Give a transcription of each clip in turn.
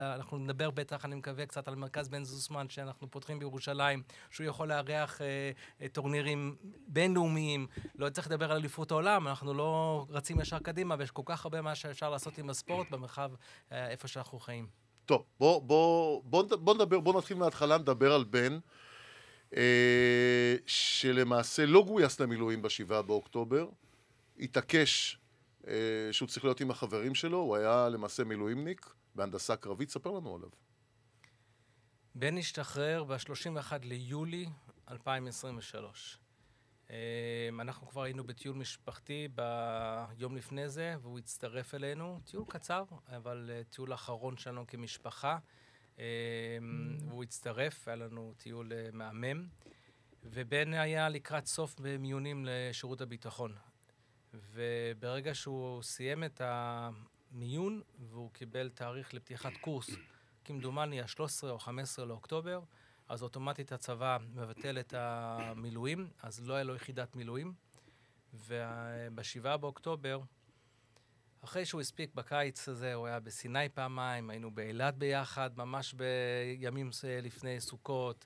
אנחנו נדבר בטח, אני מקווה, קצת על מרכז בן זוסמן, שאנחנו פותחים בירושלים, שהוא יכול לארח טורנירים בינלאומיים. לא צריך לדבר על אליפות העולם, אנחנו לא רצים ישר קדימה, ויש כל כך הרבה מה שאפשר לעשות עם הספורט במרחב איפה שאנחנו חיים. טוב, בוא נתחיל מההתחלה, נדבר על בן, שלמעשה לא גויס למילואים ב7 באוקטובר, התעקש שהוא צריך להיות עם החברים שלו, הוא היה למעשה מילואימניק בהנדסה קרבית, ספר לנו עליו. בן השתחרר ב-31 ליולי 2023. אנחנו כבר היינו בטיול משפחתי ביום לפני זה, והוא הצטרף אלינו. טיול קצר, אבל טיול אחרון שלנו כמשפחה. והוא הצטרף, היה לנו טיול מהמם. ובן היה לקראת סוף במיונים לשירות הביטחון. וברגע שהוא סיים את המיון, והוא קיבל תאריך לפתיחת קורס, כמדומני ה-13 או 15 לאוקטובר, אז אוטומטית הצבא מבטל את המילואים, אז לא היה לו יחידת מילואים. וב7 באוקטובר, אחרי שהוא הספיק בקיץ הזה, הוא היה בסיני פעמיים, היינו באילת ביחד, ממש בימים לפני סוכות.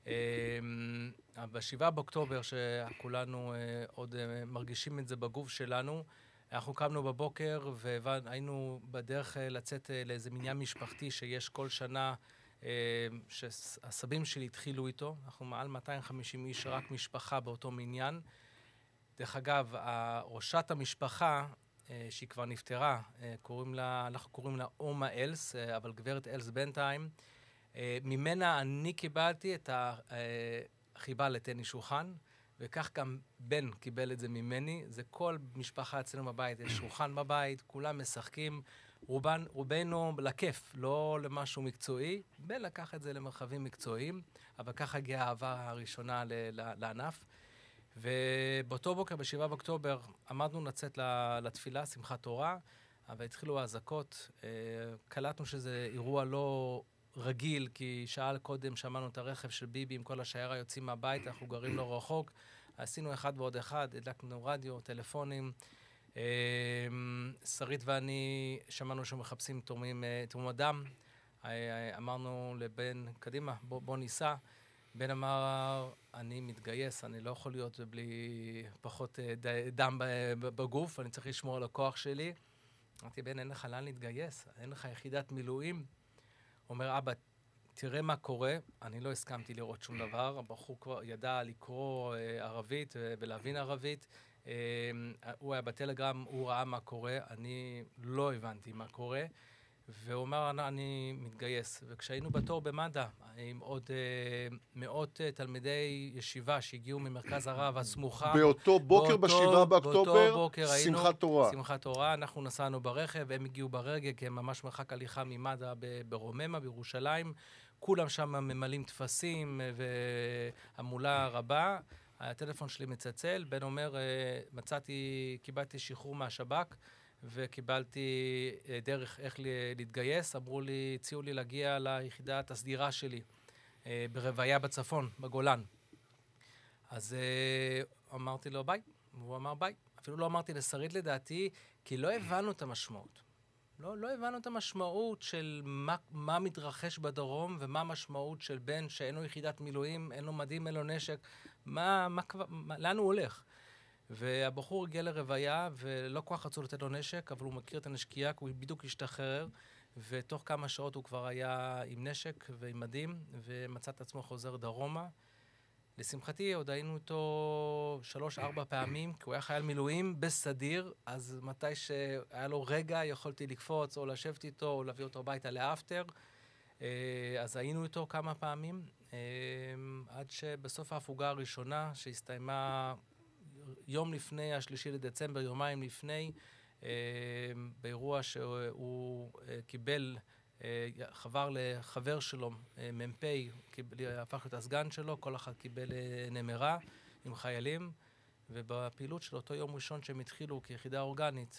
ב7 באוקטובר, שכולנו עוד מרגישים את זה בגוף שלנו, אנחנו קמנו בבוקר והיינו בדרך לצאת לאיזה מניין משפחתי שיש כל שנה, שהסבים שלי התחילו איתו. אנחנו מעל 250 איש, רק משפחה באותו מניין. דרך אגב, ראשת המשפחה, שהיא כבר נפטרה, אנחנו קוראים לה אומה אלס, אבל גברת אלס בינתיים, ממנה אני קיבלתי את החיבה לטניס שולחן, וכך גם בן קיבל את זה ממני. זה כל משפחה אצלנו בבית, יש שולחן בבית, כולם משחקים, רובנו לכיף, לא למשהו מקצועי. בן לקח את זה למרחבים מקצועיים, אבל ככה הגיעה האהבה הראשונה לענף. ובאותו בוקר, ב7 באוקטובר, עמדנו לצאת לתפילה, שמחת תורה, אבל התחילו האזעקות. קלטנו שזה אירוע לא רגיל, כי שעה קודם שמענו את הרכב של ביבי עם כל השיירה יוצאים מהבית, אנחנו גרים לא רחוק. עשינו אחד ועוד אחד, הדלקנו רדיו, טלפונים. שרית ואני שמענו שמחפשים תרומת דם. אמרנו לבן, קדימה, בוא ניסע. בן אמר, אני מתגייס, אני לא יכול להיות בלי פחות דם בגוף, אני צריך לשמור על הכוח שלי. אמרתי, בן, אין לך לאן להתגייס, אין לך יחידת מילואים. אומר, אבא, תראה מה קורה. אני לא הסכמתי לראות שום דבר, הבחור כבר ידע לקרוא ערבית ולהבין ערבית. הוא היה בטלגרם, הוא ראה מה קורה, אני לא הבנתי מה קורה. והוא אמר, אני מתגייס. וכשהיינו בתור במד"א, עם עוד מאות תלמידי ישיבה שהגיעו ממרכז הרב הסמוכה. באותו בוקר ב7 באוקטובר, שמחת תורה. שמחת תורה, אנחנו נסענו ברכב, הם הגיעו ברגל, כי הם ממש מרחק הליכה ממד"א ברוממה, בירושלים. כולם שם ממלאים תפסים והמולה רבה. הטלפון שלי מצלצל, בן אומר, קיבלתי שחרור מהשב"כ, וקיבלתי דרך איך להתגייס. אמרו לי, הציעו לי להגיע ליחידת הסדירה שלי, ברוויה בצפון, בגולן. אז אמרתי לו ביי, והוא אמר ביי. אפילו לא אמרתי לשרית לדעתי, כי לא הבנו את המשמעות. לא הבנו את המשמעות של מה מתרחש בדרום, ומה המשמעות של בן שאין לו יחידת מילואים, אין לו מדים, אין לו נשק, לאן הוא הולך? והבחור הגיע לרוויה, ולא כל כך רצו לתת לו נשק, אבל הוא מכיר את הנשקייה, כי הוא בדיוק השתחרר, ותוך כמה שעות הוא כבר היה עם נשק ועם מדים, ומצא את עצמו חוזר דרומה. לשמחתי, עוד היינו איתו 3-4 פעמים, כי הוא היה חייל מילואים בסדיר, אז מתי שהיה לו רגע, יכולתי לקפוץ, או לשבת איתו, או להביא אותו הביתה לאפטר. אז היינו איתו כמה פעמים, עד שבסוף ההפוגה הראשונה, שהסתיימה יום לפני, 3 לדצמבר, יומיים לפני, באירוע שהוא קיבל, חבר לחבר שלו, מ"פ, הפך להיות הסגן שלו, כל אחד קיבל נמרה עם חיילים, ובפעילות של אותו יום ראשון שהם התחילו כיחידה אורגנית,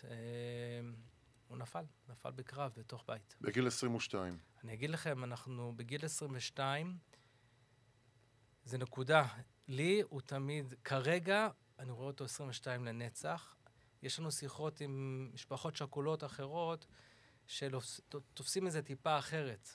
הוא נפל בקרב בתוך בית. בגיל 22. אני אגיד לכם, אנחנו בגיל 22, זה נקודה. לי הוא תמיד, כרגע, אני רואה אותו 22 לנצח. יש לנו שיחות עם משפחות שכולות אחרות, שתופסים את זה טיפה אחרת.